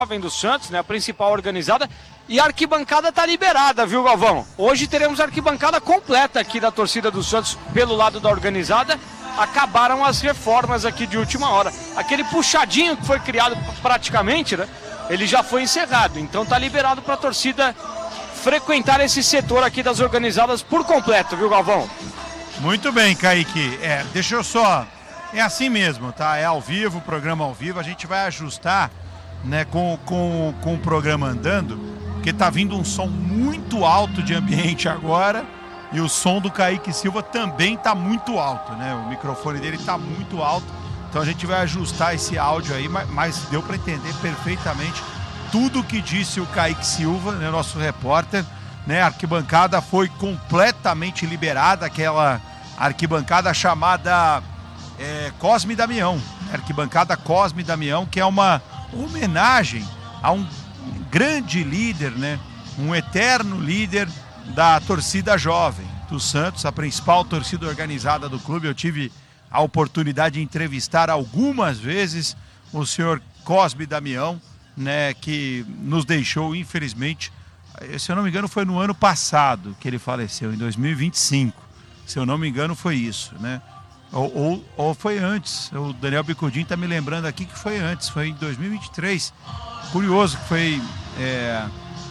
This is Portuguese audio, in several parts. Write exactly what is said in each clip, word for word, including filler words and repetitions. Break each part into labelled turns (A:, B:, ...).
A: Jovem do Santos, né, a principal organizada, e a arquibancada está liberada, viu, Galvão? Hoje teremos a arquibancada completa aqui da torcida do Santos pelo lado da organizada. Acabaram as reformas aqui de última hora. Aquele puxadinho que foi criado praticamente, né, ele já foi encerrado, então está liberado para a torcida frequentar esse setor aqui das organizadas por completo, viu, Galvão?
B: Muito bem, Kaique. É, deixa eu só... É assim mesmo, tá? É ao vivo, programa ao vivo. A gente vai ajustar, né, com, com, com o programa andando, porque tá vindo um som muito alto de ambiente agora e o som do Kaique Silva também tá muito alto, né? O microfone dele tá muito alto, então a gente vai ajustar esse áudio aí, mas, mas deu para entender perfeitamente tudo o que disse o Kaique Silva, né, nosso repórter, né? A arquibancada foi completamente liberada, aquela arquibancada chamada... É, Cosme Damião, arquibancada Cosme Damião, que é uma homenagem a um grande líder, né? Um eterno líder da torcida jovem do Santos, a principal torcida organizada do clube. Eu tive a oportunidade de entrevistar algumas vezes o senhor Cosme Damião, né? Que nos deixou, infelizmente, se eu não me engano, foi no ano passado que ele faleceu, em dois mil e vinte e cinco. Se eu não me engano, foi isso, né? Ou, ou, ou foi antes, o Daniel Bicudinho está me lembrando aqui que foi antes, foi em dois mil e vinte e três. Curioso que foi é,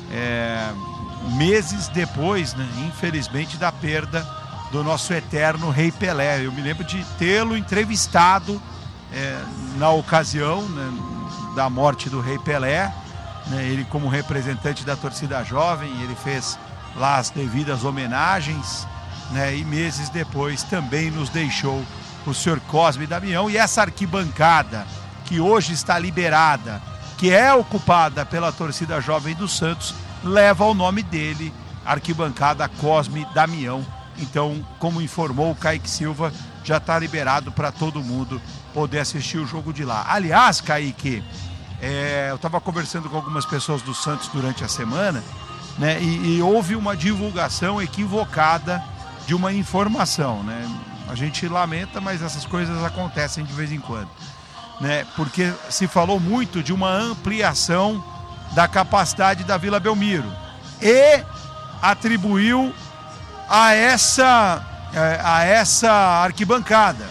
B: é, meses depois, né, infelizmente, da perda do nosso eterno Rei Pelé. Eu me lembro de tê-lo entrevistado é, na ocasião, né, da morte do Rei Pelé, né, ele como representante da torcida jovem, ele fez lá as devidas homenagens. Né, e meses depois também nos deixou o senhor Cosme Damião, e essa arquibancada que hoje está liberada, que é ocupada pela torcida jovem do Santos, leva o nome dele, arquibancada Cosme Damião. Então, como informou o Kaique Silva, já está liberado para todo mundo poder assistir o jogo de lá. Aliás, Kaique, é, eu estava conversando com algumas pessoas do Santos durante a semana, né, e, e houve uma divulgação equivocada de uma informação, né? A gente lamenta, mas essas coisas acontecem de vez em quando, né? Porque se falou muito de uma ampliação da capacidade da Vila Belmiro e atribuiu a essa, a essa arquibancada,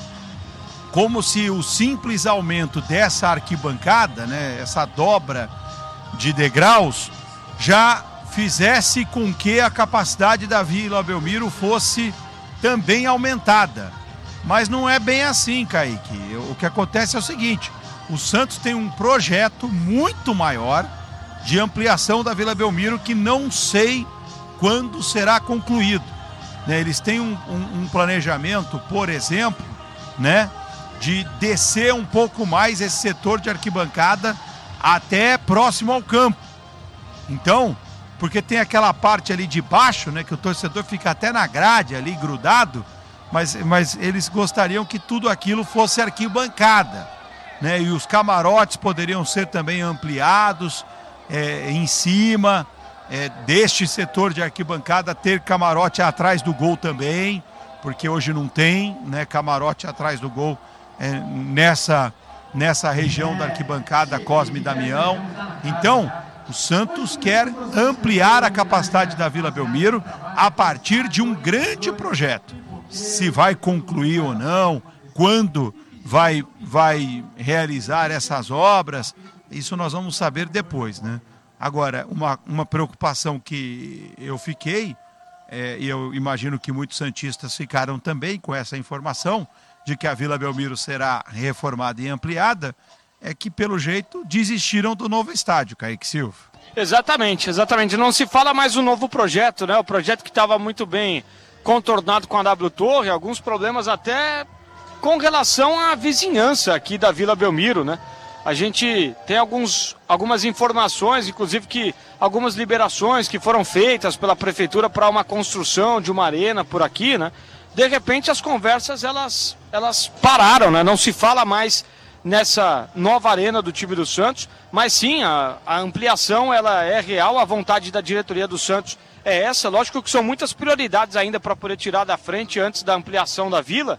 B: como se o simples aumento dessa arquibancada, né, essa dobra de degraus, já fizesse com que a capacidade da Vila Belmiro fosse também aumentada. Mas não é bem assim, Kaique. O que acontece é o seguinte: o Santos tem um projeto muito maior de ampliação da Vila Belmiro que não sei quando será concluído. Né? Eles têm um, um, um planejamento, por exemplo, né, de descer um pouco mais esse setor de arquibancada até próximo ao campo. Então, porque tem aquela parte ali de baixo, né, que o torcedor fica até na grade ali grudado, mas, mas eles gostariam que tudo aquilo fosse arquibancada, né, e os camarotes poderiam ser também ampliados é, em cima é, deste setor de arquibancada, ter camarote atrás do gol também, porque hoje não tem, né, camarote atrás do gol é, nessa, nessa região da arquibancada Cosme Damião. Então, o Santos quer ampliar a capacidade da Vila Belmiro a partir de um grande projeto. Se vai concluir ou não, quando vai, vai realizar essas obras, isso nós vamos saber depois, né? Agora, uma, uma preocupação que eu fiquei, é, e eu imagino que muitos santistas ficaram também com essa informação, de que a Vila Belmiro será reformada e ampliada, é que, pelo jeito, desistiram do novo estádio, Kaique Silva.
A: Exatamente, exatamente. Não se fala mais do novo projeto, né? O projeto que estava muito bem contornado com a W Torre, alguns problemas até com relação à vizinhança aqui da Vila Belmiro, né? A gente tem alguns, algumas informações, inclusive que algumas liberações que foram feitas pela prefeitura para uma construção de uma arena por aqui, né? De repente as conversas elas, elas pararam, né? Não se fala mais nessa nova arena do time do Santos, mas sim, a, a ampliação ela é real, a vontade da diretoria do Santos é essa. Lógico que são muitas prioridades ainda para poder tirar da frente antes da ampliação da Vila,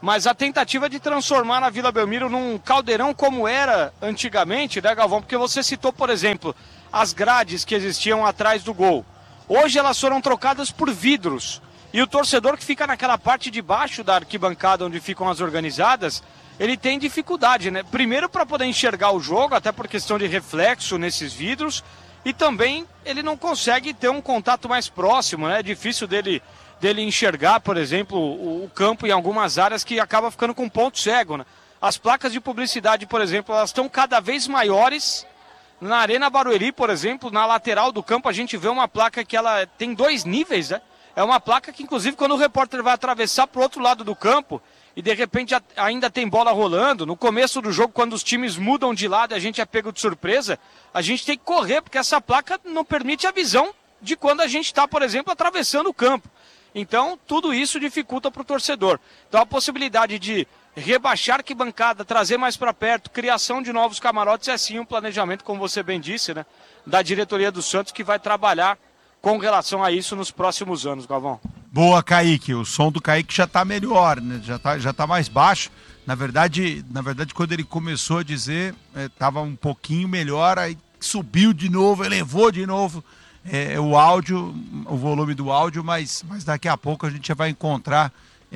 A: mas a tentativa de transformar a Vila Belmiro num caldeirão como era antigamente, né, Galvão? Porque você citou, por exemplo, as grades que existiam atrás do gol. Hoje elas foram trocadas por vidros. E o torcedor que fica naquela parte de baixo da arquibancada onde ficam as organizadas, ele tem dificuldade, né? Primeiro para poder enxergar o jogo, até por questão de reflexo nesses vidros, e também ele não consegue ter um contato mais próximo, né? É difícil dele, dele enxergar, por exemplo, o, o campo em algumas áreas que acaba ficando com ponto cego, né? As placas de publicidade, por exemplo, elas estão cada vez maiores. Na Arena Barueri, por exemplo, na lateral do campo, a gente vê uma placa que ela tem dois níveis, né? É uma placa que, inclusive, quando o repórter vai atravessar para o outro lado do campo e, de repente, ainda tem bola rolando, no começo do jogo, quando os times mudam de lado e a gente é pego de surpresa, a gente tem que correr, porque essa placa não permite a visão de quando a gente está, por exemplo, atravessando o campo. Então, tudo isso dificulta para o torcedor. Então, a possibilidade de rebaixar arquibancada, trazer mais para perto, criação de novos camarotes, é sim um planejamento, como você bem disse, né, da diretoria do Santos, que vai trabalhar com relação a isso nos próximos anos, Galvão.
B: Boa, Kaique. O som do Kaique já está melhor, né? Já está já tá mais baixo. Na verdade, na verdade, quando ele começou a dizer, estava é, um pouquinho melhor, aí subiu de novo, elevou de novo é, o áudio, o volume do áudio, mas, mas daqui a pouco a gente já vai encontrar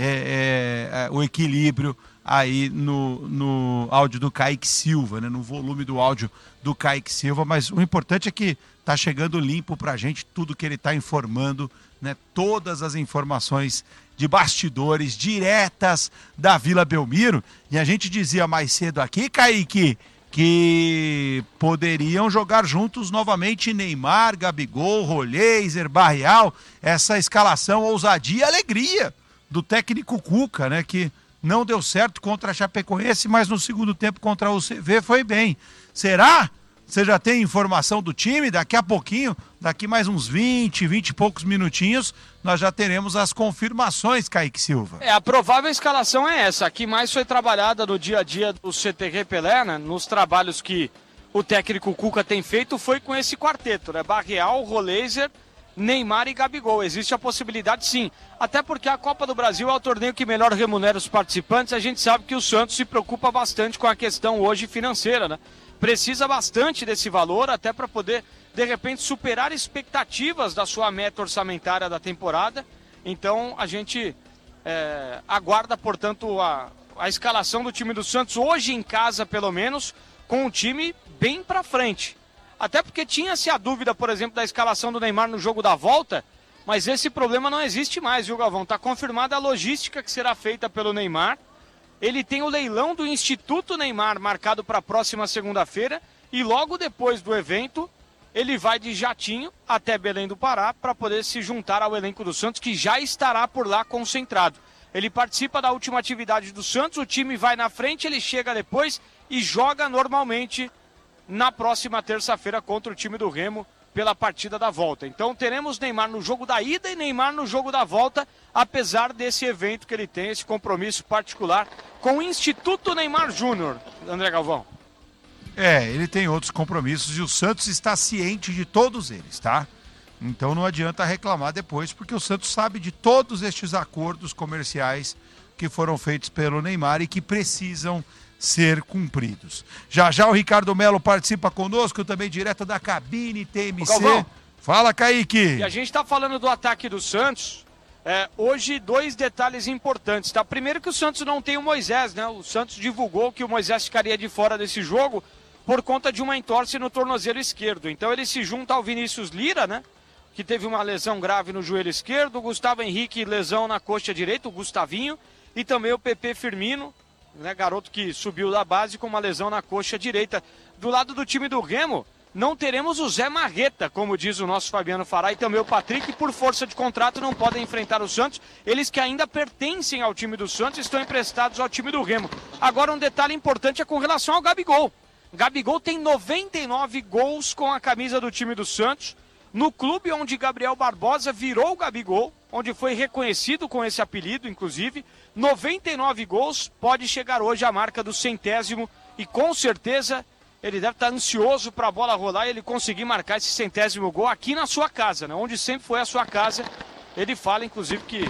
B: é, é, o equilíbrio aí no, no áudio do Kaique Silva, né? No volume do áudio do Kaique Silva, mas o importante é que tá chegando limpo pra gente tudo que ele tá informando, né? Todas as informações de bastidores diretas da Vila Belmiro. E a gente dizia mais cedo aqui, Kaique, que poderiam jogar juntos novamente Neymar, Gabigol, Roleiser, Barreal, essa escalação, ousadia e alegria do técnico Cuca, né? Que não deu certo contra a Chapecoense, mas no segundo tempo contra o C V foi bem. Será? Você já tem informação do time? Daqui a pouquinho, daqui mais uns vinte, vinte e poucos minutinhos, nós já teremos as confirmações, Kaique Silva.
A: É, a provável escalação é essa. A que mais foi trabalhada no dia a dia do C T G Pelé, né? Nos trabalhos que o técnico Cuca tem feito, foi com esse quarteto, né? Barreal, Roleiser, Neymar e Gabigol. Existe a possibilidade, sim. Até porque a Copa do Brasil é o torneio que melhor remunera os participantes. A gente sabe que o Santos se preocupa bastante com a questão hoje financeira, né? Precisa bastante desse valor até para poder, de repente, superar expectativas da sua meta orçamentária da temporada. Então, a gente é, aguarda, portanto, a, a escalação do time do Santos, hoje em casa, pelo menos, com um time bem para frente. Até porque tinha-se a dúvida, por exemplo, da escalação do Neymar no jogo da volta, mas esse problema não existe mais, viu, Galvão? Está confirmada a logística que será feita pelo Neymar. Ele tem o leilão do Instituto Neymar marcado para a próxima segunda-feira e logo depois do evento ele vai de jatinho até Belém do Pará para poder se juntar ao elenco do Santos, que já estará por lá concentrado. Ele participa da última atividade do Santos, o time vai na frente, ele chega depois e joga normalmente na próxima terça-feira contra o time do Remo pela partida da volta. Então teremos Neymar no jogo da ida e Neymar no jogo da volta, apesar desse evento que ele tem, esse compromisso particular com o Instituto Neymar Júnior, André Galvão.
B: É, ele tem outros compromissos e o Santos está ciente de todos eles, tá? Então não adianta reclamar depois, porque o Santos sabe de todos estes acordos comerciais que foram feitos pelo Neymar e que precisam ser cumpridos. Já já o Ricardo Melo participa conosco, também direto da cabine T M C. Fala, Kaique.
A: E a gente está falando do ataque do Santos. É, hoje, dois detalhes importantes, tá? Primeiro que o Santos não tem o Moisés, né? O Santos divulgou que o Moisés ficaria de fora desse jogo por conta de uma entorse no tornozelo esquerdo. Então ele se junta ao Vinícius Lira, né? Que teve uma lesão grave no joelho esquerdo, o Gustavo Henrique, lesão na coxa direita, o Gustavinho, e também o Pepe Firmino, né, garoto que subiu da base com uma lesão na coxa direita. Do lado do time do Remo, não teremos o Zé Marreta, como diz o nosso Fabiano Fará, e também o Patrick, que por força de contrato não podem enfrentar o Santos. Eles que ainda pertencem ao time do Santos estão emprestados ao time do Remo. Agora um detalhe importante é com relação ao Gabigol. Gabigol tem noventa e nove gols com a camisa do time do Santos, no clube onde Gabriel Barbosa virou o Gabigol, onde foi reconhecido com esse apelido, inclusive. noventa e nove gols, pode chegar hoje à marca do centésimo e com certeza ele deve estar ansioso para a bola rolar e ele conseguir marcar esse centésimo gol aqui na sua casa, né? Onde sempre foi a sua casa. Ele fala, inclusive, que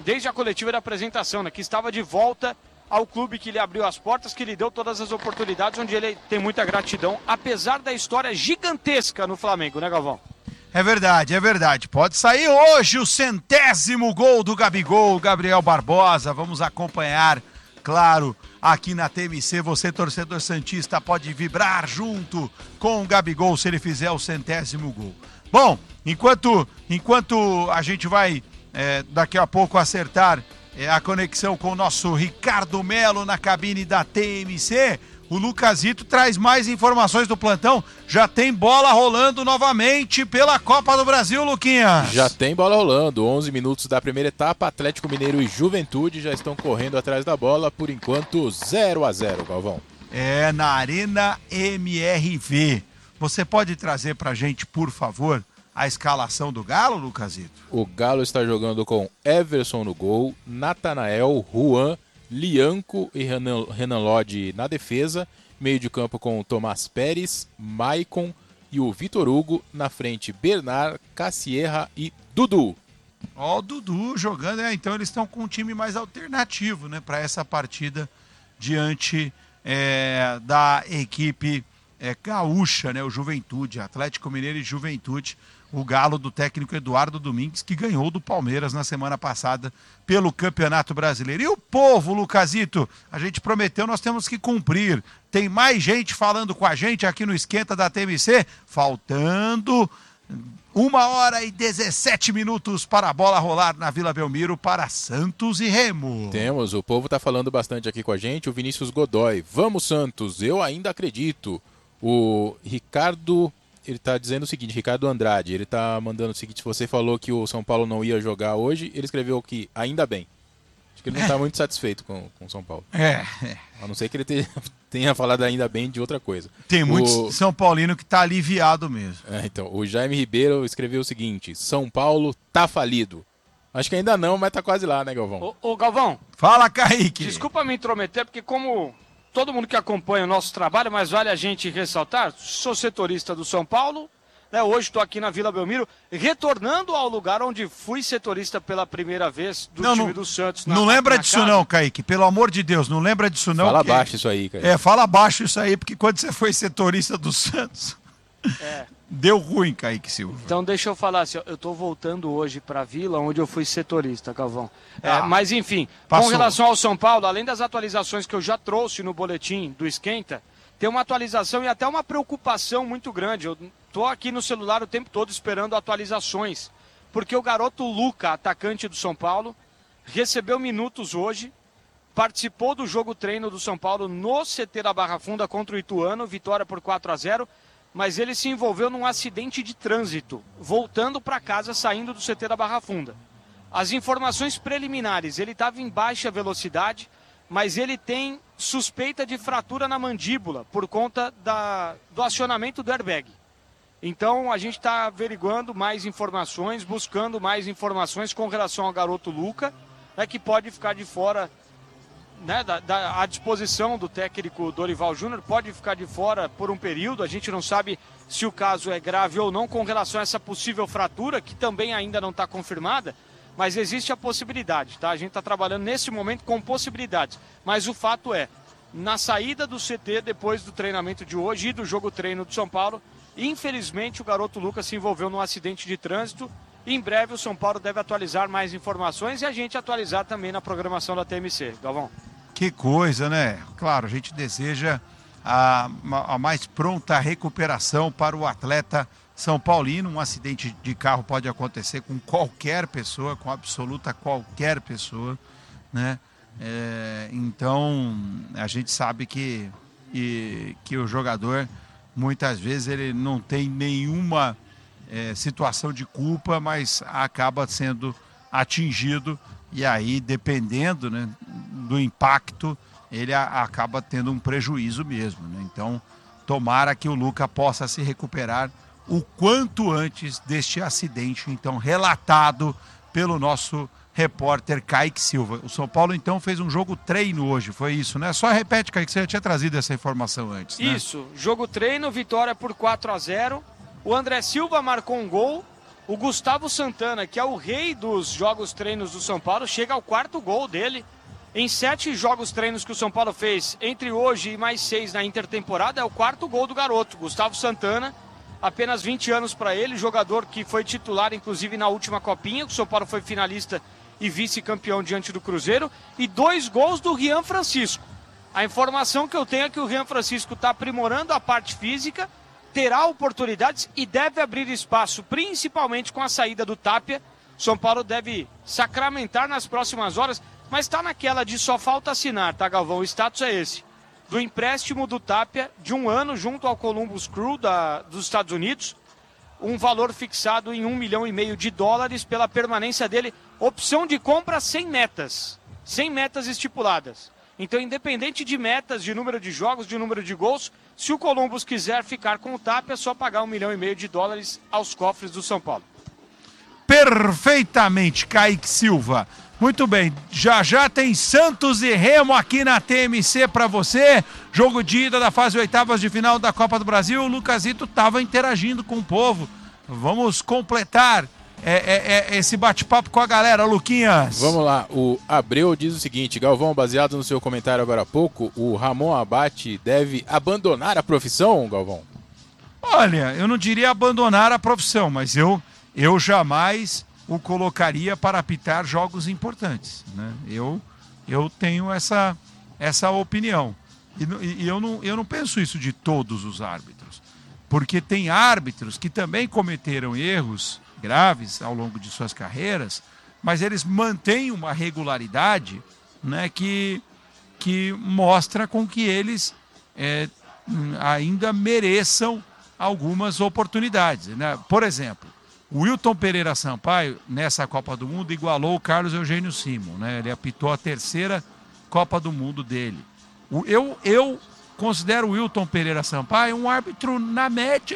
A: desde a coletiva da apresentação, né, que estava de volta ao clube que lhe abriu as portas, que lhe deu todas as oportunidades, onde ele tem muita gratidão, apesar da história gigantesca no Flamengo, né, Galvão?
B: É verdade, é verdade. Pode sair hoje o centésimo gol do Gabigol, Gabriel Barbosa. Vamos acompanhar, claro, aqui na T M C. Você, torcedor santista, pode vibrar junto com o Gabigol se ele fizer o centésimo gol. Bom, enquanto, enquanto a gente vai é, daqui a pouco acertar é, a conexão com o nosso Ricardo Melo na cabine da T M C, o Lucasito traz mais informações do plantão. Já tem bola rolando novamente pela Copa do Brasil, Luquinhas.
C: Já tem bola rolando. onze minutos da primeira etapa. Atlético Mineiro e Juventude já estão correndo atrás da bola. Por enquanto, zero a zero, Galvão.
B: É, na Arena M R V. Você pode trazer pra gente, por favor, a escalação do Galo, Lucasito?
C: O Galo está jogando com Everson no gol, Natanael, Juan, Lianco e Renan, Renan Lodge na defesa, meio de campo com o Tomás Pérez, Maicon e o Vitor Hugo, na frente Bernard, Cassierra e Dudu.
B: Ó, o Dudu jogando, é, então eles estão com um time mais alternativo, né, para essa partida diante é, da equipe é, gaúcha, né, o Juventude, Atlético Mineiro e Juventude. O Galo do técnico Eduardo Domingues, que ganhou do Palmeiras na semana passada pelo Campeonato Brasileiro. E o povo, Lucasito, a gente prometeu, nós temos que cumprir. Tem mais gente falando com a gente aqui no Esquenta da T M C, faltando uma hora e dezessete minutos para a bola rolar na Vila Belmiro para Santos e Remo.
C: Temos, o povo está falando bastante aqui com a gente, o Vinícius Godoy. Vamos, Santos, eu ainda acredito. O Ricardo... Ele está dizendo o seguinte, Ricardo Andrade, ele está mandando o seguinte, você falou que o São Paulo não ia jogar hoje, ele escreveu que ainda bem. Acho que ele não está muito satisfeito com o São Paulo.
B: É, é.
C: A não ser que ele tenha, tenha falado ainda bem de outra coisa.
B: Tem muitos
C: o...
B: São Paulino que está aliviado mesmo.
C: É, então, o Jaime Ribeiro escreveu o seguinte, São Paulo tá falido. Acho que ainda não, mas tá quase lá, né, Galvão?
A: Ô, ô Galvão.
B: Fala, Kaique.
A: Desculpa me intrometer, porque como... todo mundo que acompanha o nosso trabalho, mas vale a gente ressaltar, sou setorista do São Paulo, né, hoje estou aqui na Vila Belmiro, retornando ao lugar onde fui setorista pela primeira vez do
B: não,
A: time
B: não,
A: do Santos. Na,
B: não lembra
A: na
B: disso
A: casa.
B: não, Kaique, pelo amor de Deus, não lembra disso não.
C: Fala
B: porque...
C: baixo isso aí, Kaique.
B: É, fala baixo isso aí, porque quando você foi setorista do Santos,
A: é.
B: deu ruim, Kaique Silva.
A: Então deixa eu falar assim, eu estou voltando hoje para a Vila, onde eu fui setorista, Galvão. É,
B: Ah,
A: mas enfim,
B: passou.
A: com relação ao São Paulo, além das atualizações que eu já trouxe no boletim do Esquenta, tem uma atualização e até uma preocupação muito grande. Eu estou aqui no celular o tempo todo esperando atualizações, porque o garoto Luca, atacante do São Paulo, recebeu minutos hoje, participou do jogo treino do São Paulo no C T da Barra Funda contra o Ituano, vitória por quatro a zero, mas ele se envolveu num acidente de trânsito, voltando para casa, saindo do C T da Barra Funda. As informações preliminares, ele estava em baixa velocidade, mas ele tem suspeita de fratura na mandíbula por conta da, do acionamento do airbag. Então a gente está averiguando mais informações, buscando mais informações com relação ao garoto Luca, né, que pode ficar de fora, né, da, da, à disposição do técnico Dorival Júnior, pode ficar de fora por um período. A gente não sabe se o caso é grave ou não com relação a essa possível fratura, que também ainda não está confirmada. Mas existe a possibilidade, tá? A gente está trabalhando nesse momento com possibilidades. Mas o fato é, na saída do C T, depois do treinamento de hoje e do jogo treino do São Paulo, infelizmente o garoto Lucas se envolveu num acidente de trânsito. Em breve o São Paulo deve atualizar mais informações e a gente atualizar também na programação da T M C. Galvão.
B: Que coisa, né? Claro, a gente deseja a, a mais pronta recuperação para o atleta São Paulino. Um acidente de carro pode acontecer com qualquer pessoa, com absoluta qualquer pessoa, né? É, então, a gente sabe que, e, que o jogador, muitas vezes, ele não tem nenhuma é, situação de culpa, mas acaba sendo atingido e aí, dependendo, né, do impacto, ele a, acaba tendo um prejuízo mesmo, né? Então, tomara que o Luca possa se recuperar o quanto antes deste acidente, então, relatado pelo nosso repórter Kaique Silva. O São Paulo, então, fez um jogo treino hoje, foi isso, né? Só repete, Kaique, você já tinha trazido essa informação antes, né?
A: Isso, jogo treino, vitória por quatro a zero. O André Silva marcou um gol, O Gustavo Santana, que é o rei dos jogos treinos do São Paulo, chega ao quarto gol dele. Em sete jogos treinos que o São Paulo fez entre hoje e mais seis na intertemporada, é o quarto gol do garoto. Gustavo Santana, apenas vinte anos para ele, jogador que foi titular inclusive na última Copinha, o São Paulo foi finalista e vice-campeão diante do Cruzeiro, e dois gols do Rian Francisco. A informação que eu tenho é que o Rian Francisco está aprimorando a parte física, terá oportunidades e deve abrir espaço, principalmente com a saída do Tapia. São Paulo deve sacramentar nas próximas horas, mas está naquela de só falta assinar, tá, Galvão? O status é esse, do empréstimo do Tapia de um ano junto ao Columbus Crew da, dos Estados Unidos, um valor fixado em um milhão e meio de dólares pela permanência dele, opção de compra sem metas, sem metas estipuladas. Então, independente de metas, de número de jogos, de número de gols, se o Columbus quiser ficar com o Tapia, é só pagar um milhão e meio de dólares aos cofres do São Paulo.
B: Perfeitamente, Kaique Silva. Muito bem, já já tem Santos e Remo aqui na T M C para você. Jogo de ida da fase oitavas de final da Copa do Brasil. O Lucasito estava interagindo com o povo. Vamos completar É, é, é, esse bate-papo com a galera, Luquinhas.
C: Vamos lá, o Abreu diz o seguinte: Galvão, baseado no seu comentário agora há pouco, o Ramon Abate deve abandonar a profissão, Galvão?
B: Olha, eu não diria abandonar a profissão, mas eu, eu jamais o colocaria para apitar jogos importantes, né? Eu, eu tenho essa, essa opinião. E, e eu, não, eu não penso isso de todos os árbitros, porque tem árbitros que também cometeram erros graves ao longo de suas carreiras, mas eles mantêm uma regularidade, né, que, que mostra com que eles é, ainda mereçam algumas oportunidades, né? Por exemplo, o Wilton Pereira Sampaio, nessa Copa do Mundo, igualou o Carlos Eugênio Simon, né? Ele apitou a terceira Copa do Mundo dele. O, eu, eu considero o Wilton Pereira Sampaio um árbitro, na média,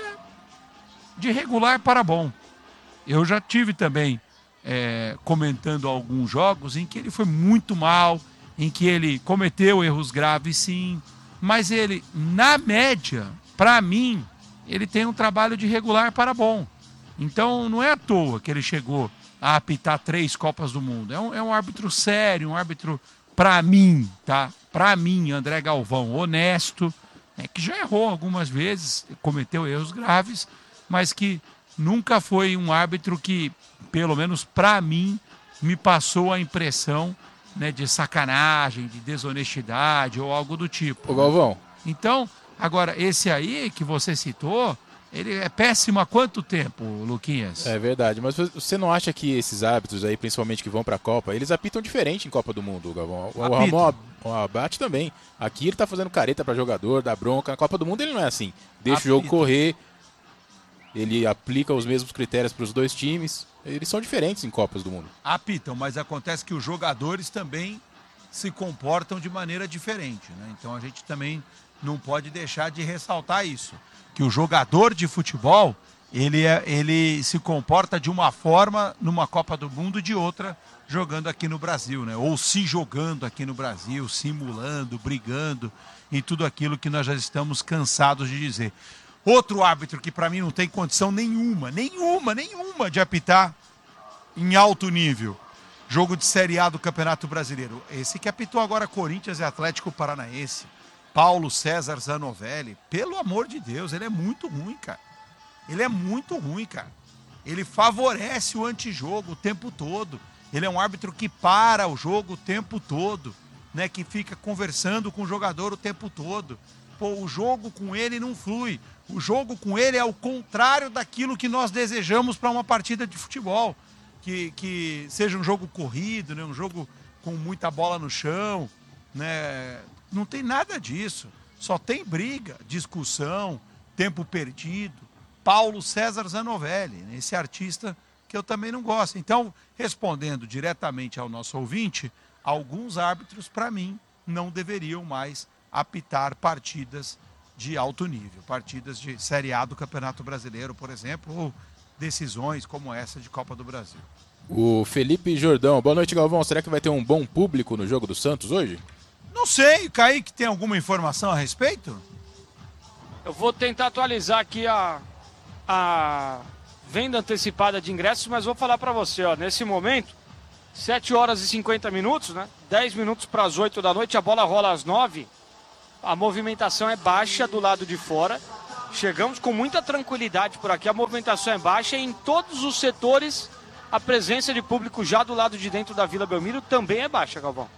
B: de regular para bom. Eu já tive também é, comentando alguns jogos em que ele foi muito mal, em que ele cometeu erros graves, sim, mas ele, na média, para mim, ele tem um trabalho de regular para bom. Então, não é à toa que ele chegou a apitar três Copas do Mundo. É um, é um árbitro sério, um árbitro, para mim, tá? Para mim, André Galvão, honesto, é, que já errou algumas vezes, cometeu erros graves, mas que nunca foi um árbitro que, pelo menos para mim, me passou a impressão, né, de sacanagem, de desonestidade ou algo do tipo.
C: Ô, Galvão.
B: Então, agora, esse aí que você citou, ele é péssimo há quanto tempo, Luquinhas?
C: É verdade, mas você não acha que esses árbitros aí, principalmente que vão para a Copa, eles apitam diferente em Copa do Mundo, Galvão? O Ramon Abate também. Aqui ele tá fazendo careta para jogador, dá bronca. Na Copa do Mundo ele não é assim. Deixa Apita. o jogo correr. Ele aplica os mesmos critérios para os dois times. Eles são diferentes em Copas do Mundo.
B: Apitam, mas acontece que os jogadores também se comportam de maneira diferente, né? Então a gente também não pode deixar de ressaltar isso. Que o jogador de futebol, ele, é, ele se comporta de uma forma numa Copa do Mundo e de outra jogando aqui no Brasil, né? Ou se jogando aqui no Brasil, simulando, brigando e tudo aquilo que nós já estamos cansados de dizer. Outro árbitro que para mim não tem condição nenhuma, nenhuma, nenhuma de apitar em alto nível. Jogo de Série A do Campeonato Brasileiro. Esse que apitou agora Corinthians e Atlético Paranaense. Paulo César Zanovelli. Pelo amor de Deus, ele é muito ruim, cara. Ele é muito ruim, cara. Ele favorece o antijogo o tempo todo. Ele é um árbitro que para o jogo o tempo todo, né? Que fica conversando com o jogador o tempo todo. Pô, o jogo com ele não flui. O jogo com ele é o contrário daquilo que nós desejamos para uma partida de futebol. Que, que seja um jogo corrido, né? Um jogo com muita bola no chão, né? Não tem nada disso. Só tem briga, discussão, tempo perdido. Paulo César Zanovelli, esse artista que eu também não gosto. Então, respondendo diretamente ao nosso ouvinte, alguns árbitros, para mim, não deveriam mais apitar partidas de alto nível, partidas de Série A do Campeonato Brasileiro, por exemplo, ou decisões como essa de Copa do Brasil.
C: O Felipe Jordão, boa noite, Galvão. Será que vai ter um bom público no jogo do Santos hoje?
B: Não sei, Kaique, tem alguma informação a respeito?
A: Eu vou tentar atualizar aqui a, a venda antecipada de ingressos, mas vou falar para você, ó, nesse momento, sete horas e cinquenta minutos, né? dez minutos para as oito da noite, a bola rola às nove, a movimentação é baixa do lado de fora, chegamos com muita tranquilidade por aqui, a movimentação é baixa e em todos os setores a presença de público já do lado de dentro da Vila Belmiro também é baixa, Galvão.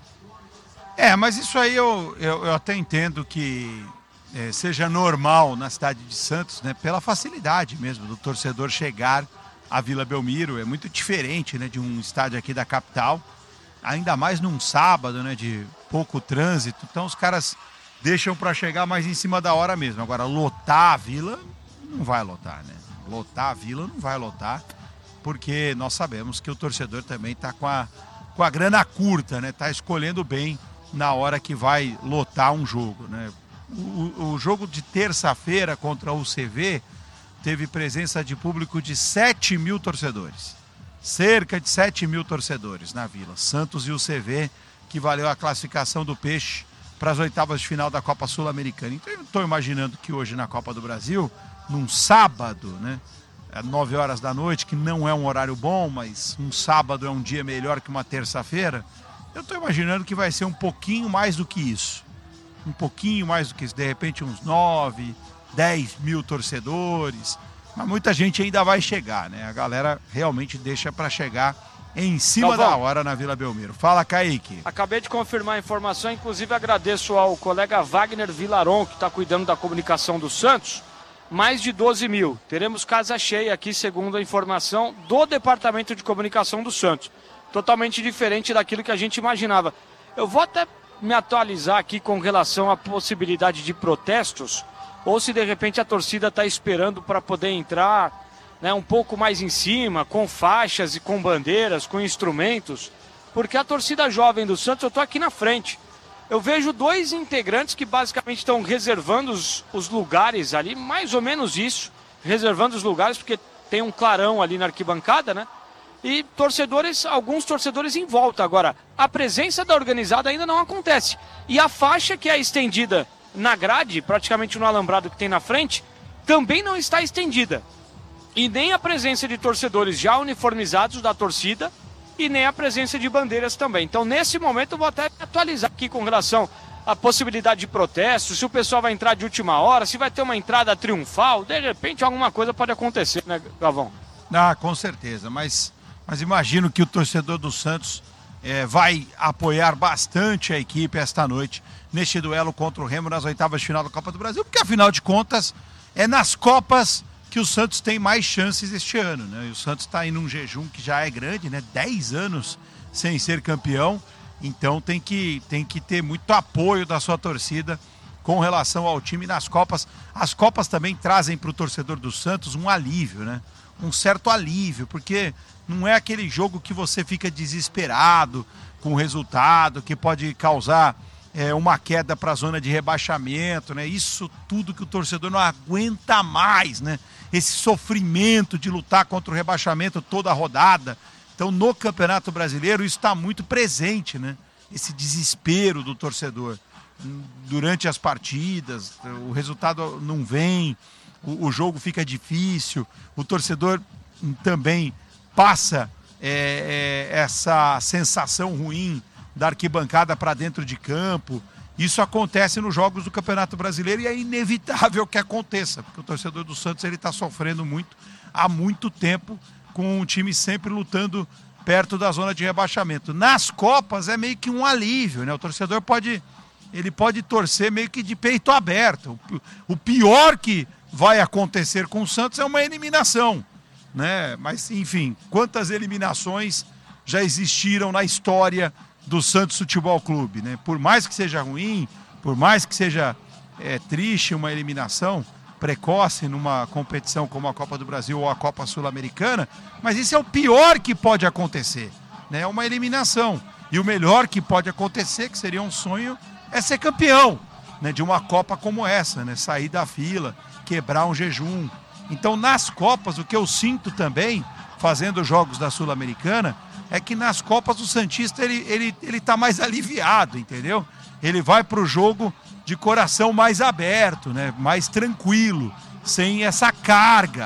B: É, mas isso aí eu, eu, eu até entendo que é, seja normal na cidade de Santos, né? Pela facilidade mesmo do torcedor chegar à Vila Belmiro. É muito diferente, né, de um estádio aqui da capital, ainda mais num sábado, né, de pouco trânsito. Então os caras deixam para chegar mais em cima da hora mesmo. Agora, lotar a Vila, não vai lotar, né? Lotar a Vila não vai lotar, porque nós sabemos que o torcedor também está com a, com a grana curta, né? Está escolhendo bem na hora que vai lotar um jogo, né? O, o jogo de terça-feira contra o U C V teve presença de público de sete mil torcedores. Cerca de sete mil torcedores na Vila. Santos e U C V, que valeu a classificação do Peixe para as oitavas de final da Copa Sul-Americana. Então eu estou imaginando que hoje na Copa do Brasil, num sábado, né, às nove horas da noite, que não é um horário bom, mas um sábado é um dia melhor que uma terça-feira, eu estou imaginando que vai ser um pouquinho mais do que isso. Um pouquinho mais do que isso. De repente uns nove, dez mil torcedores. Mas muita gente ainda vai chegar, né? A galera realmente deixa para chegar em cima Galvão, da hora na Vila Belmiro. Fala, Kaique.
A: Acabei de confirmar a informação, inclusive agradeço ao colega Wagner Vilaron, que está cuidando da comunicação do Santos. Mais de doze mil. Teremos casa cheia aqui, segundo a informação do Departamento de Comunicação do Santos. Totalmente diferente daquilo que a gente imaginava. Eu vou até me atualizar aqui com relação à possibilidade de protestos, ou se de repente a torcida está esperando para poder entrar, né, um pouco mais em cima, com faixas e com bandeiras, com instrumentos, porque a torcida jovem do Santos, eu estou aqui na frente, eu vejo dois integrantes que basicamente estão reservando os, os lugares ali, mais ou menos isso, reservando os lugares, porque tem um clarão ali na arquibancada, né? E torcedores, alguns torcedores em volta. Agora, a presença da organizada ainda não acontece. E a faixa que é estendida na grade, praticamente no alambrado que tem na frente, também não está estendida. E nem a presença de torcedores já uniformizados da torcida e nem a presença de bandeiras também. Então, nesse momento, eu vou até atualizar aqui com relação à possibilidade de protesto, se o pessoal vai entrar de última hora, se vai ter uma entrada triunfal, de repente alguma coisa pode acontecer, né, Galvão?
B: Ah, com certeza, mas... Mas imagino que o torcedor do Santos é, vai apoiar bastante a equipe esta noite neste duelo contra o Remo nas oitavas de final da Copa do Brasil, porque afinal de contas é nas Copas que o Santos tem mais chances este ano, né? E o Santos está em um jejum que já é grande, né? dez anos sem ser campeão, então tem que, tem que ter muito apoio da sua torcida com relação ao time nas Copas. As Copas também trazem para o torcedor do Santos um alívio, né? Um certo alívio, porque não é aquele jogo que você fica desesperado com o resultado, que pode causar é, uma queda para a zona de rebaixamento, né? Isso tudo que o torcedor não aguenta mais, né? Esse sofrimento de lutar contra o rebaixamento toda a rodada. Então, no Campeonato Brasileiro, isso está muito presente, né? Esse desespero do torcedor. Durante as partidas, o resultado não vem, o, o jogo fica difícil, o torcedor também passa é, é, essa sensação ruim da arquibancada para dentro de campo. Isso acontece nos jogos do Campeonato Brasileiro e é inevitável que aconteça, porque o torcedor do Santos ele está sofrendo muito há muito tempo, com o time sempre lutando perto da zona de rebaixamento. Nas Copas é meio que um alívio, né? O torcedor pode, ele pode torcer meio que de peito aberto. O pior que vai acontecer com o Santos é uma eliminação, né? Mas, enfim, quantas eliminações já existiram na história do Santos Futebol Clube, né? Por mais que seja ruim, por mais que seja é, triste uma eliminação precoce numa competição como a Copa do Brasil ou a Copa Sul-Americana, mas isso é o pior que pode acontecer, né? É uma eliminação. E o melhor que pode acontecer, que seria um sonho, é ser campeão, né? De uma Copa como essa, né? Sair da fila, quebrar um jejum. Então, nas Copas, o que eu sinto também, fazendo jogos da Sul-Americana, é que nas Copas o Santista ele, ele, ele tá mais aliviado, entendeu? Ele vai para o jogo de coração mais aberto, né? Mais tranquilo, sem essa carga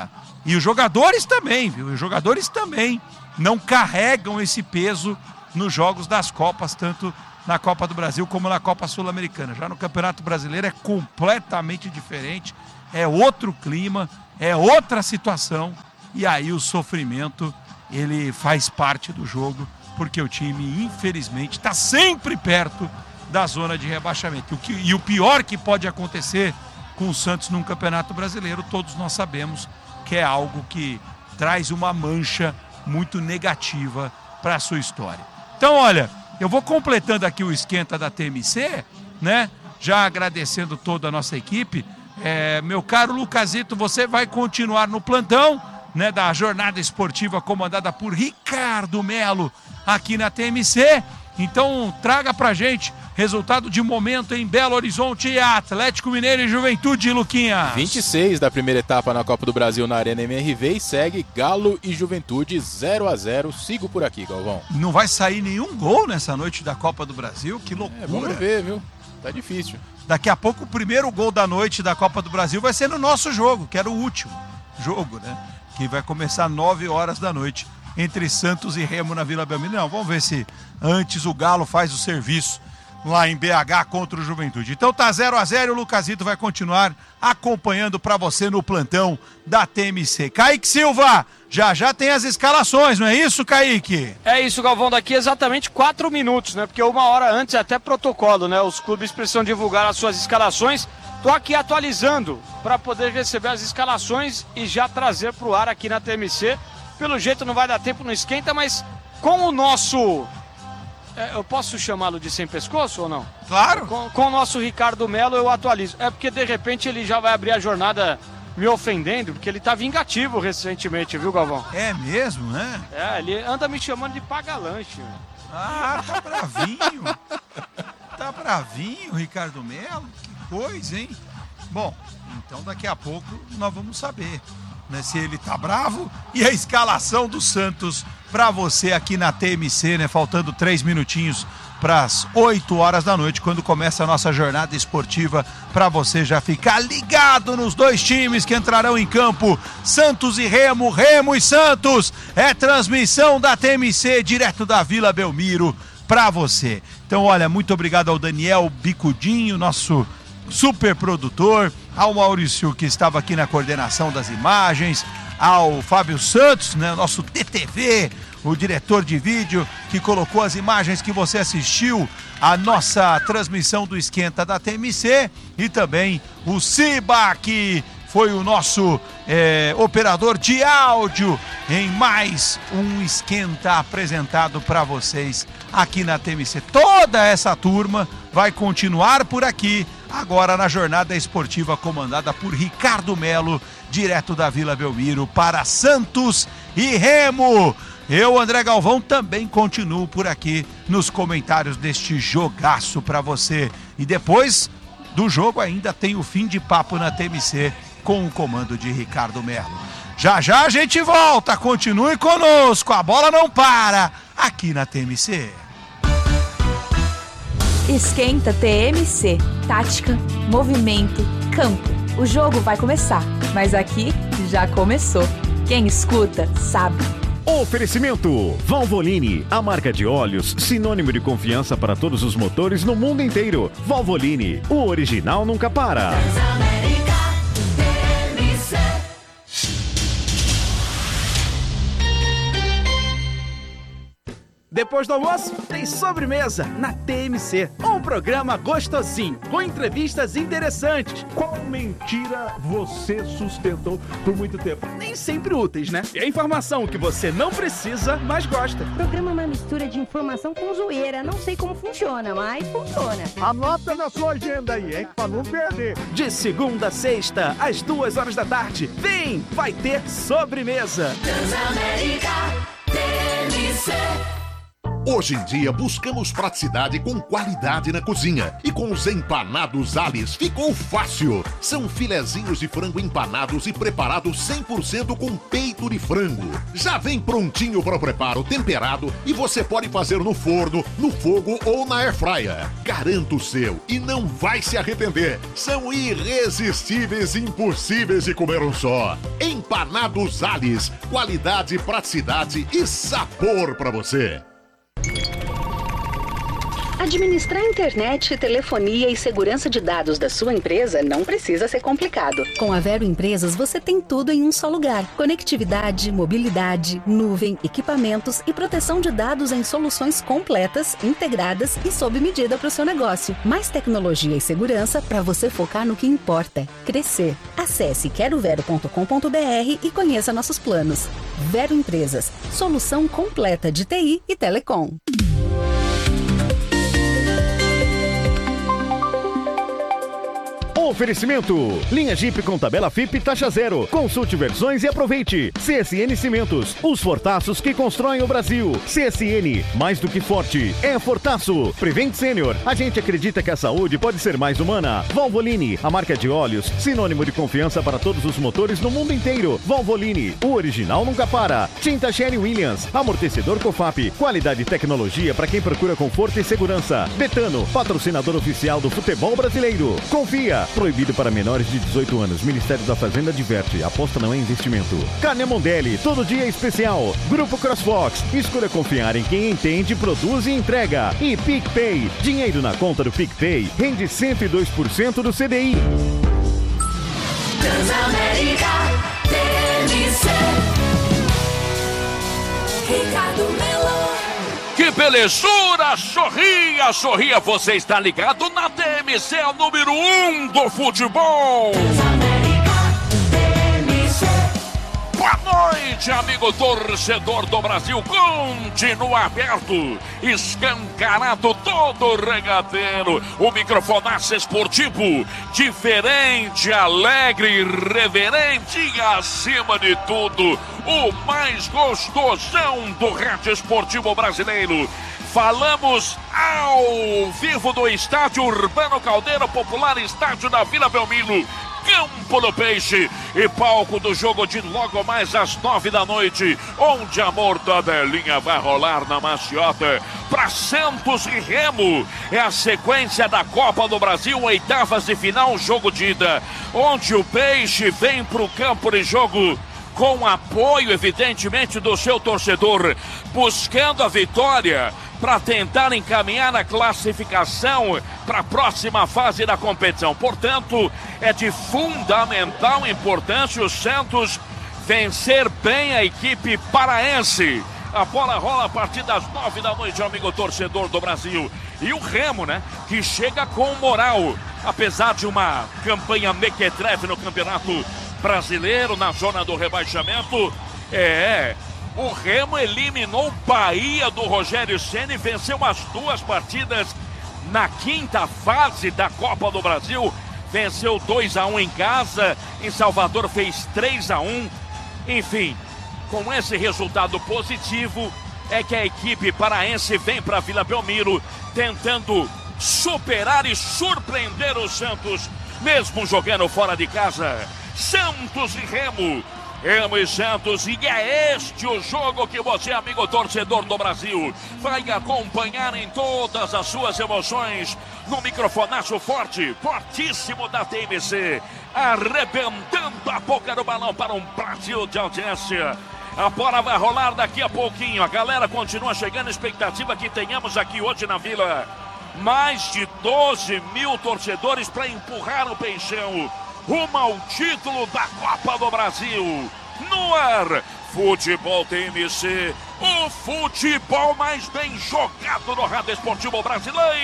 B: E os jogadores também, viu? Os jogadores também não carregam esse peso nos jogos das Copas, tanto na Copa do Brasil como na Copa Sul-Americana. Já no Campeonato Brasileiro é completamente diferente, é outro clima, é outra situação, e aí o sofrimento, ele faz parte do jogo, porque o time, infelizmente, está sempre perto da zona de rebaixamento. O que, e o pior que pode acontecer com o Santos num Campeonato Brasileiro, todos nós sabemos que é algo que traz uma mancha muito negativa para a sua história. Então, olha, eu vou completando aqui o esquenta da T M C, né? Já agradecendo toda a nossa equipe. É, meu caro Lucasito, você vai continuar no plantão, né, da jornada esportiva comandada por Ricardo Melo aqui na T M C. Então, traga pra gente resultado de momento em Belo Horizonte, Atlético Mineiro e Juventude, Luquinha.
C: vinte e seis da primeira etapa na Copa do Brasil na Arena M R V e segue Galo e Juventude zero a zero. Sigo por aqui, Galvão.
B: Não vai sair nenhum gol nessa noite da Copa do Brasil? Que loucura.
C: É, vamos ver, viu? Tá difícil.
B: Daqui a pouco o primeiro gol da noite da Copa do Brasil vai ser no nosso jogo, que era o último jogo, né? Que vai começar nove horas da noite entre Santos e Remo na Vila Belmiro. Não, vamos ver se antes o Galo faz o serviço lá em B H contra o Juventude. Então tá zero a zero, o Lucasito vai continuar acompanhando para você no plantão da T M C. Kaique Silva, já já tem as escalações, não é isso, Kaique?
A: É isso, Galvão, daqui exatamente quatro minutos, né? Porque uma hora antes é até protocolo, né? Os clubes precisam divulgar as suas escalações. Tô aqui atualizando para poder receber as escalações e já trazer pro ar aqui na T M C. Pelo jeito não vai dar tempo, não esquenta, mas com o nosso... É, eu posso chamá-lo de sem pescoço ou não?
B: Claro.
A: Com, com o nosso Ricardo Melo eu atualizo. É porque de repente ele já vai abrir a jornada me ofendendo, porque ele tá vingativo recentemente, viu, Galvão?
B: É mesmo, né?
A: É, ele anda me chamando de paga-lanche.
B: Ah, tá bravinho. Tá bravinho, Ricardo Melo. Que coisa, hein? Bom, então daqui a pouco nós vamos saber, né, se ele tá bravo. E a escalação do Santos para você aqui na T M C, né? Faltando três minutinhos para as oito horas da noite, quando começa a nossa jornada esportiva, para você já ficar ligado nos dois times que entrarão em campo, Santos e Remo, Remo e Santos. É transmissão da T M C direto da Vila Belmiro para você. Então, olha, muito obrigado ao Daniel Bicudinho, nosso super produtor, ao Maurício, que estava aqui na coordenação das imagens, ao Fábio Santos, né, nosso D T V, o diretor de vídeo, que colocou as imagens que você assistiu a nossa transmissão do Esquenta da T M C, e também o Ciba, que foi o nosso é, operador de áudio em mais um Esquenta apresentado para vocês aqui na T M C. Toda essa turma vai continuar por aqui, agora na jornada esportiva comandada por Ricardo Melo, direto da Vila Belmiro para Santos e Remo. Eu, André Galvão, também continuo por aqui nos comentários deste jogaço para você. E depois do jogo ainda tem o fim de papo na T M C com o comando de Ricardo Melo. Já já a gente volta, continue conosco, a bola não para aqui na T M C.
D: Esquenta T M C, tática, movimento, campo. O jogo vai começar, mas aqui já começou. Quem escuta sabe.
E: Oferecimento Valvoline, a marca de óleos sinônimo de confiança para todos os motores no mundo inteiro. Valvoline, o original nunca para.
F: Depois do almoço, tem sobremesa na T M C. Um programa gostosinho, com entrevistas interessantes.
G: Qual mentira você sustentou por muito tempo?
F: Nem sempre úteis, né? E a informação que você não precisa, mas gosta.
H: O programa é uma mistura de informação com zoeira. Não sei como funciona, mas funciona.
G: Anota na sua agenda aí, hein? Pra não perder.
F: De segunda a sexta, às duas horas da tarde. Vem, vai ter sobremesa.
I: Transamérica T M C. Hoje em dia buscamos praticidade com qualidade na cozinha. E com os empanados Alice ficou fácil. São filezinhos de frango empanados e preparados cem por cento com peito de frango. Já vem prontinho para o preparo, temperado, e você pode fazer no forno, no fogo ou na airfryer. Garanto o seu e não vai se arrepender. São irresistíveis e impossíveis de comer um só. Empanados Alice. Qualidade, praticidade e sabor para você.
J: Administrar internet, telefonia e segurança de dados da sua empresa não precisa ser complicado. Com a Vero Empresas, você tem tudo em um só lugar. Conectividade, mobilidade, nuvem, equipamentos e proteção de dados em soluções completas, integradas e sob medida para o seu negócio. Mais tecnologia e segurança para você focar no que importa: crescer. Acesse quero vero ponto com ponto br e conheça nossos planos. Vero Empresas, solução completa de T I e telecom.
E: Oferecimento: linha Jeep com tabela F I P taxa zero. Consulte versões e aproveite. C S N Cimentos, os fortaços que constroem o Brasil. C S N, mais do que forte, é fortaço. Prevent Senior, a gente acredita que a saúde pode ser mais humana. Valvoline, a marca de óleos, sinônimo de confiança para todos os motores no mundo inteiro. Valvoline, o original nunca para. Tinta Sherwin-Williams, amortecedor Cofap, qualidade e tecnologia para quem procura conforto e segurança. Betano, patrocinador oficial do futebol brasileiro. Confia. Proibido para menores de dezoito anos. Ministério da Fazenda adverte. Aposta não é investimento. Carne Mondelli, todo dia é especial. Grupo CrossFox. Escolha confiar em quem entende, produz e entrega. E PicPay. Dinheiro na conta do PicPay rende cento e dois por cento do C D I.
K: Transamérica T M C. Ricardo Melo.
L: Que belezura! Sorria, sorria! Você está ligado na T M C, a número um do futebol! Boa noite, amigo torcedor do Brasil. Continua aberto, escancarado todo o regateiro. O microfonaço esportivo, diferente, alegre, irreverente e, acima de tudo, o mais gostosão do rádio esportivo brasileiro. Falamos ao vivo do estádio Urbano Caldeira, popular estádio da Vila Belmiro. Campo do Peixe e palco do jogo de logo mais às nove da noite, onde a mortadelinha vai rolar na maciota para Santos e Remo. É a sequência da Copa do Brasil, oitavas de final, jogo de ida, onde o Peixe vem para o campo de jogo com apoio, evidentemente, do seu torcedor, buscando a vitória para tentar encaminhar a classificação para a próxima fase da competição. Portanto, é de fundamental importância o Santos vencer bem a equipe paraense. A bola rola a partir das nove da noite, amigo torcedor do Brasil. E o Remo, né, que chega com moral, apesar de uma campanha mequetrefe no Campeonato Brasileiro, na zona do rebaixamento. É... O Remo eliminou o Bahia do Rogério Ceni, venceu as duas partidas na quinta fase da Copa do Brasil. Venceu dois a um em casa, em Salvador fez três a um. Enfim, com esse resultado positivo, é que a equipe paraense vem para Vila Belmiro tentando superar e surpreender o Santos, mesmo jogando fora de casa. Santos e Remo. Remo e Santos, e é este o jogo que você, amigo torcedor do Brasil, vai acompanhar em todas as suas emoções, no microfonaço forte, fortíssimo da T M C, arrebentando a boca do balão para um Brasil de audiência. A bola vai rolar daqui a pouquinho, a galera continua chegando, expectativa que tenhamos aqui hoje na Vila mais de doze mil torcedores para empurrar o Peixão rumo ao título da Copa do Brasil. No ar, Futebol T M C, o futebol mais bem jogado no rádio esportivo brasileiro.